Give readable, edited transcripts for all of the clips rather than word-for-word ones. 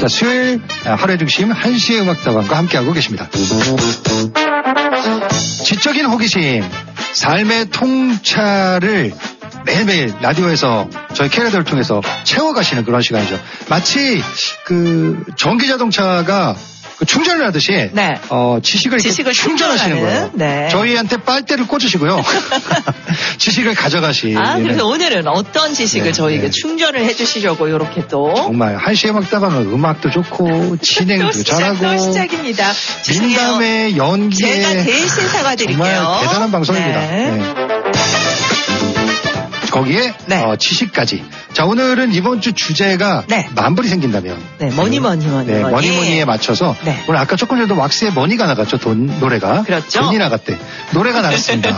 자, 수요일 하루의 중심 1시의 음악다방과 함께하고 계십니다. 지적인 호기심, 삶의 통찰을 매일매일 라디오에서 저희 캐리어를 통해서 채워가시는 그런 시간이죠. 마치 전기자동차가 충전을 하듯이 네. 지식을 충전하시는 거예요. 네. 저희한테 빨대를 꽂으시고요. 지식을 가져가시. 그래서 오늘은 어떤 지식을 저희에게 충전을 해주시려고 이렇게 또 정말 1시에 음악다방은 음악도 좋고 진행도 잘하고 또 시작입니다. 민담의 연기에 제가 대신 사과드릴게요. 정말 대단한 방송입니다. 네. 거기에 지식까지. 자, 오늘은 이번 주 주제가 만불이 생긴다면. 네, 머니에 맞춰서 오늘 아까 조금 전에도 왁스의 머니가 나갔죠. 노래가. 그렇죠. 돈이 나갔대. 노래가 나갔습니다.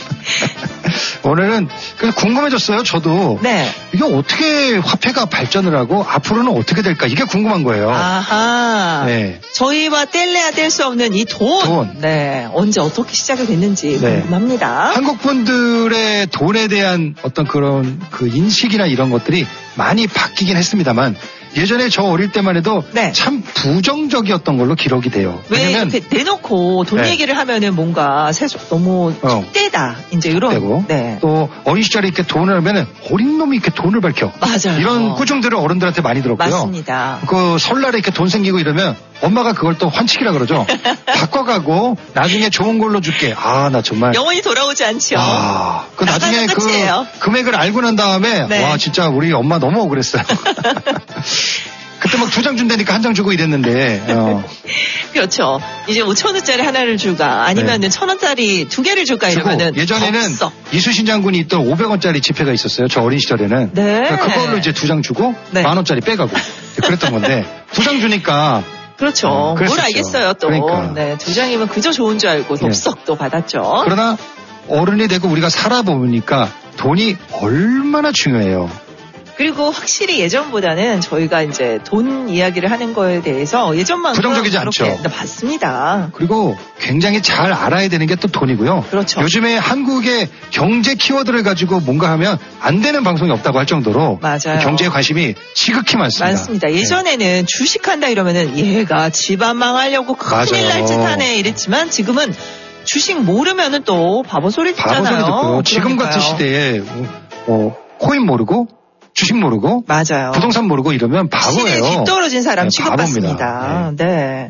오늘은 궁금해졌어요. 저도. 네. 이게 어떻게 화폐가 발전을 하고 앞으로는 어떻게 될까? 이게 궁금한 거예요. 아하. 네. 저희와 뗄래야 뗄 수 없는 이 돈. 네. 언제 어떻게 시작이 됐는지 궁금합니다. 한국 분들의 돈에 대한 어떤 그런 인식이나 이런 것들이 많이 바뀌긴 했습니다만 예전에 저 어릴 때만 해도 참 부정적이었던 걸로 기록이 돼요. 왜냐면 이렇게 대놓고 돈 얘기를 하면은 뭔가 너무 족대다. 이제 이런. 또 어린 시절에 이렇게 돈을 하면은 어린 놈이 이렇게 돈을 밝혀. 맞아요. 이런 꾸중들을 어른들한테 많이 들었고요. 맞습니다. 설날에 이렇게 돈 생기고 이러면 엄마가 그걸 또 환칙이라 그러죠. 바꿔가고 나중에 좋은 걸로 줄게. 나 정말. 영원히 돌아오지 않죠. 나중에 금액을 알고 난 다음에 와 진짜 우리 엄마 너무 억울했어요. 그때 막 2장 준다니까 1장 주고 이랬는데. 그렇죠. 이제 5,000원짜리 하나를 줄까 아니면은 1,000원짜리 2개를 줄까 이러면은 예전에는 이수신 장군이 있던 500원짜리 지폐가 있었어요. 저 어린 시절에는. 그걸로 이제 2장 주고 10,000원짜리 빼가고 그랬던 건데 2장 주니까. 그렇죠. 뭘 알겠어요 또. 그러니까. 2장이면 그저 좋은 줄 알고 덥석도 받았죠. 그러나 어른이 되고 우리가 살아보니까 돈이 얼마나 중요해요. 그리고 확실히 예전보다는 저희가 이제 돈 이야기를 하는 거에 대해서 예전만큼 부정적이지 않죠. 맞습니다. 그리고 굉장히 잘 알아야 되는 게 또 돈이고요. 그렇죠. 요즘에 한국의 경제 키워드를 가지고 뭔가 하면 안 되는 방송이 없다고 할 정도로 맞아요. 경제에 관심이 지극히 많습니다. 많습니다. 예전에는 주식한다 이러면은 얘가 집안 망하려고 큰일 날 짓 하네 이랬지만 지금은 주식 모르면은 또 바보 소리 듣잖아요. 바보 소리 듣고요. 지금 같은 시대에 코인 모르고 주식 모르고 맞아요. 부동산 모르고 이러면 바보예요. 신에 뒤떨어진 사람 취급받습니다. 네.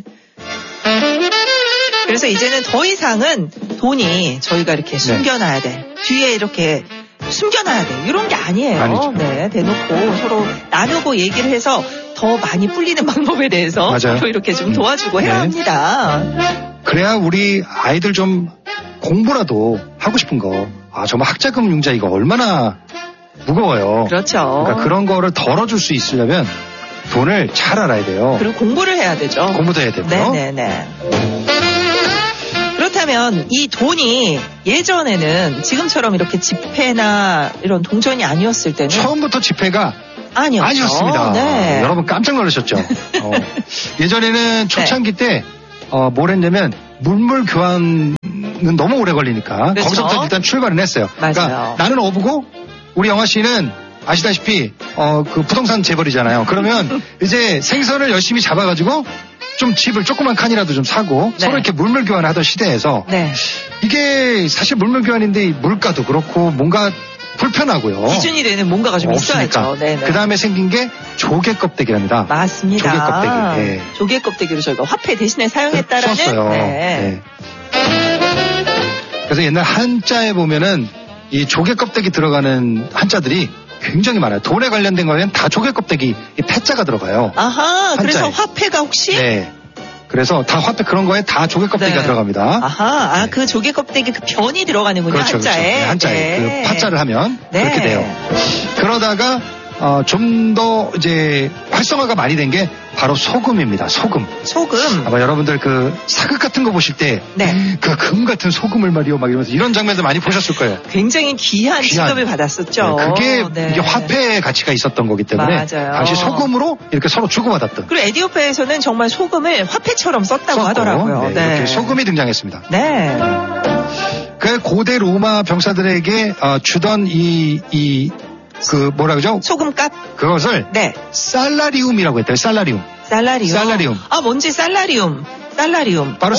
그래서 이제는 더 이상은 돈이 저희가 이렇게 숨겨놔야 돼. 뒤에 이렇게 숨겨놔야 돼. 이런 게 아니에요. 아니죠. 대놓고 서로 나누고 얘기를 해서 더 많이 풀리는 방법에 대해서 서로 이렇게 좀 도와주고 해야 합니다. 그래야 우리 아이들 좀 공부라도 하고 싶은 거. 정말 학자금융자 이거 얼마나 무거워요. 그렇죠. 그러니까 그런 거를 덜어줄 수 있으려면 돈을 잘 알아야 돼요. 그리고 공부를 해야 되죠. 공부도 해야 되고요. 네네네. 그렇다면 이 돈이 예전에는 지금처럼 이렇게 지폐나 이런 동전이 아니었을 때는 처음부터 지폐가 아니었습니다. 여러분 깜짝 놀라셨죠. 예전에는 초창기 때 뭘 했냐면 물물 교환은 너무 오래 걸리니까 거기서부터 일단 출발을 했어요. 그러니까 나는 어부고 우리 영화 씨는 아시다시피 부동산 재벌이잖아요. 그러면 이제 생선을 열심히 잡아가지고 좀 집을 조그만 칸이라도 좀 사고 서로 이렇게 물물 교환을 하던 시대에서 이게 사실 물물 교환인데 물가도 그렇고 뭔가 불편하고요. 기준이 되는 뭔가가 좀 있어야죠. 그 다음에 생긴 게 조개 껍데기랍니다. 맞습니다. 조개 껍데기. 조개 껍데기로 저희가 화폐 대신에 사용했다라는. 썼어요. 그래서 옛날 한자에 보면은 이 조개 껍데기 들어가는 한자들이 굉장히 많아요. 돈에 관련된 거는 다 조개 껍데기, 이 패자가 들어가요. 아하, 한자에. 그래서 화폐가 혹시? 그래서 다 화폐 그런 거에 다 조개 껍데기가 들어갑니다. 아하, 그 조개 껍데기 그 변이 들어가는군요. 그렇죠, 한자에. 그렇죠. 한자에 그 파자를 하면 그렇게 돼요. 그러다가 좀 더 이제 활성화가 많이 된 게 바로 소금입니다. 소금. 아마 여러분들 그 사극 같은 거 보실 때 그 금 같은 소금을 말이요 막 이러면서 이런 장면도 많이 보셨을 거예요. 굉장히 귀한 취급을 받았었죠. 그게 이게 화폐의 가치가 있었던 거기 때문에 당시 소금으로 이렇게 서로 주고받았던. 그리고 에디오피아에서는 정말 소금을 화폐처럼 썼다고 하더라고요. 이렇게 소금이 등장했습니다. 네. 그 고대 로마 병사들에게 주던 이 그 뭐라 그러죠? 소금값. 그것을 네. 살라리움이라고 했대요. 살라리움. 아, 뭔지 살라리움. 바로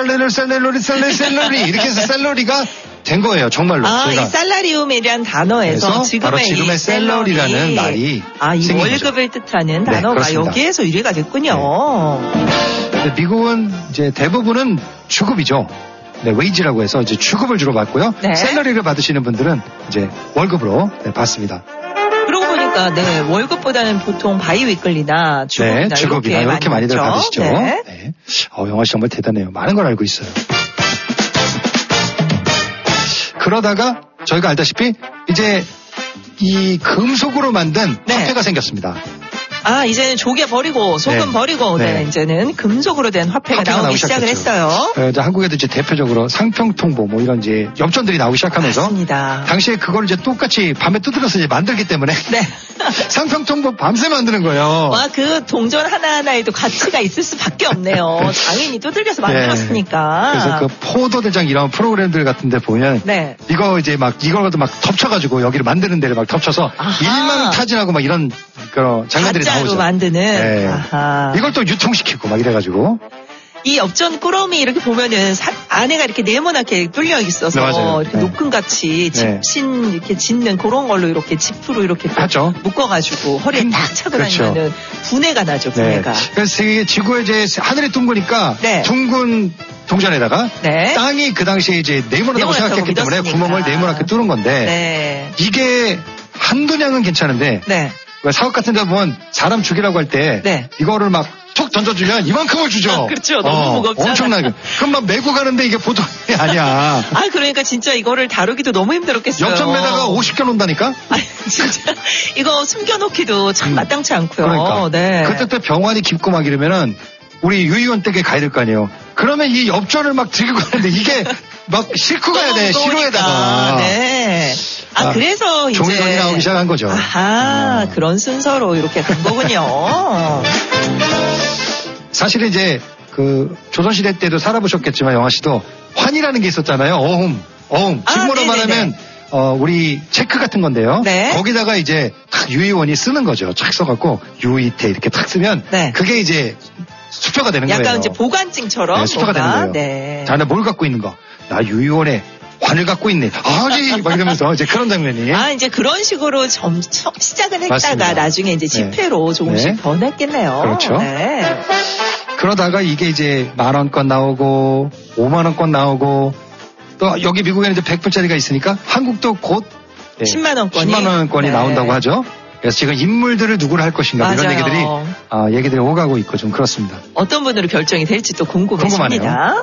샐러리 이렇게 해서 샐러리가 된 거예요, 정말로. 이 살라리움이라는 단어에서 지금의 샐러리라는 말이 이 월급을 뜻하는 단어가 네, 여기에서 유래가 됐군요. 네. 미국은 이제 대부분은 주급이죠. 네, 웨이지라고 해서 이제 주급을 주로 받고요. 네. 샐러리를 받으시는 분들은 이제 월급으로 네, 받습니다. 그러고 보니까 네, 월급보다는 보통 바이위클리나 주급이나 네, 주급이나 이렇게 많이들 받으시죠. 네. 네. 영화 씨 정말 대단해요. 많은 걸 알고 있어요. 그러다가 저희가 알다시피 이제 이 금속으로 만든 화폐가 생겼습니다. 이제는 조개 버리고 소금 버리고 이제는 금속으로 된 화폐가 나오기 시작을 했어요. 이제 한국에도 이제 대표적으로 상평통보 뭐 이런 이제 엽전들이 나오기 시작하면서 맞습니다. 당시에 그걸 이제 똑같이 밤에 두드려서 이제 만들기 때문에 상평통보 밤새 만드는 거예요. 그 동전 하나하나에도 가치가 있을 수밖에 없네요. 당연히 두들겨서 만들었으니까. 그래서 그 포도대장 이런 프로그램들 같은데 보면 이거 이제 막 이걸로도 막 덮쳐가지고 여기를 만드는 데를 막 덮쳐서 일망타진하고 막 이런 그런 장면들이 나오죠. 만드는. 이걸 또 유통시키고 막 이래가지고. 이 엽전 꾸러미 이렇게 보면은 안에가 이렇게 네모나게 뚫려 있어서 이렇게 노끈같이 집신 이렇게 짓는 그런 걸로 이렇게 지프로 이렇게 묶어가지고 허리에 딱 차고 다니면은 분해가 나죠. 분해가. 그래서 이게 지구에 이제 하늘이 둥그니까 둥근 동전에다가 땅이 그 당시에 이제 네모나다고 생각했기 때문에 구멍을 네모나게 뚫은 건데 이게 한두 냥은 괜찮은데 사업 같은 데 보면 사람 죽이라고 할 때 이거를 막 툭 던져주면 이만큼을 주죠. 그렇죠. 너무 무겁잖아. 엄청나게. 그럼 막 메고 가는데 이게 보통이 아니야. 그러니까 진짜 이거를 다루기도 너무 힘들었겠어요. 엽전에다가 50개 놓는다니까? 진짜 이거 숨겨놓기도 참 마땅치 않고요. 그러니까. 그때 병원이 깊고 막 이러면은 우리 유의원 댁에 가야 될 거 아니에요. 그러면 이 엽전을 막 들고 가는데 이게 막 싣고 가야 돼. 시로에다가. 그래서 이제 종이건이 나오기 시작한 거죠. 그런 순서로 이렇게 간 거군요. 사실은 이제 그 조선시대 때도 살아보셨겠지만 영화 씨도 환이라는 게 있었잖아요. 어흠. 식모로 말하면 우리 체크 같은 건데요. 거기다가 이제 탁 유의원이 쓰는 거죠. 착 써갖고 유의태 이렇게 탁 쓰면 그게 이제 수표가 되는 거예요. 약간 이제 보관증처럼. 수표가 되는 거예요. 자, 나 뭘 갖고 있는 거? 나 유의원에 환을 갖고 있네. 막 이러면서 이제 그런 장면이. 이제 그런 식으로 시작을 했다가 맞습니다. 나중에 이제 지폐로 조금씩 변했겠네요. 그렇죠. 그러다가 이게 이제 10,000원권 나오고 50,000원권 나오고 또 여기 미국에는 이제 100불짜리가 있으니까 한국도 곧 10만원권이 나온다고 하죠. 그래서 지금 인물들을 누구를 할 것인가 이런 얘기들이 오가고 있고 좀 그렇습니다. 어떤 분으로 결정이 될지 또 궁금해집니다.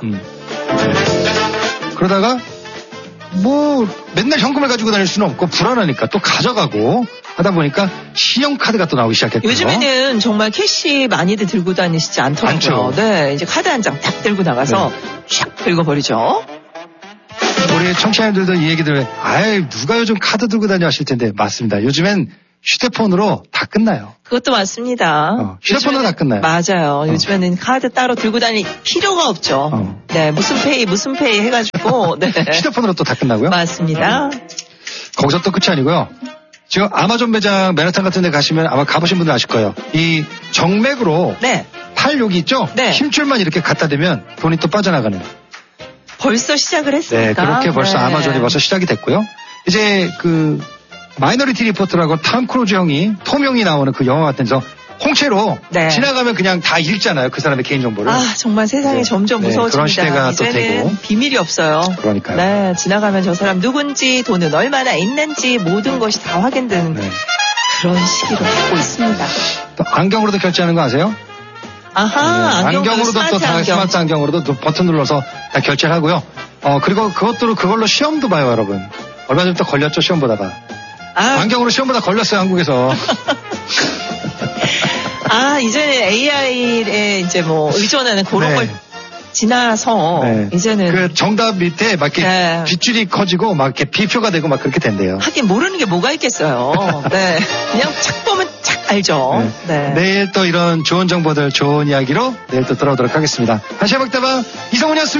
그러다가 뭐 맨날 현금을 가지고 다닐 수는 없고 불안하니까 또 가져가고 하다 보니까 신용카드가 또 나오기 시작했고요. 요즘에는 정말 캐시 많이들 들고 다니시지 않더라고요. 이제 카드 한 장 딱 들고 나가서 샥 긁어버리죠. 우리 청취자님들도 이 얘기들 누가 요즘 카드 들고 다녀 하실 텐데 맞습니다. 요즘엔 휴대폰으로 다 끝나요. 그것도 맞습니다. 휴대폰으로 다 끝나요. 맞아요. 요즘에는 카드 따로 들고 다닐 필요가 없죠. 무슨 페이 해가지고. 휴대폰으로 또 다 끝나고요. 맞습니다. 거기서 또 끝이 아니고요. 지금 아마존 매장 맨하탄 같은 데 가시면 아마 가보신 분들 아실 거예요. 이 정맥으로 팔 여기 있죠? 힘줄만 이렇게 갖다 대면 돈이 또 빠져나가는. 벌써 시작을 했습니까? 그렇게 벌써 아마존이 벌써 시작이 됐고요. 이제 그 마이너리티 리포트라고 톰 크루즈 톰 형이 나오는 그 영화 같은 데서 홍채로 지나가면 그냥 다 읽잖아요. 그 사람의 개인정보를. 정말 세상이 점점 무서워집니다. 그런 시대가 또 이제는 되고. 비밀이 없어요. 그러니까요. 지나가면 저 사람 누군지 돈은 얼마나 있는지 모든 것이 다 확인되는 그런 시기로 가고 있습니다. 또 안경으로도 결제하는 거 아세요? 안경으로도 또 다 스마트 안경으로도 또 버튼 눌러서 다 결제를 하고요. 그리고 그걸로 시험도 봐요, 여러분. 얼마 전부터 걸렸죠, 시험 보다가. 안경으로 시험 보다 걸렸어요, 한국에서. 이제는 AI에 이제 뭐 의존하는 그런 걸 지나서 이제는 그 정답 밑에 막 이렇게 빗줄이 커지고 막 이렇게 비표가 되고 막 그렇게 된대요. 하긴 모르는 게 뭐가 있겠어요. 그냥 착 보면 착 알죠. 내일 또 이런 좋은 정보들, 좋은 이야기로 내일 또 돌아오도록 하겠습니다. 다시 해먹다방 이성훈이었습니다.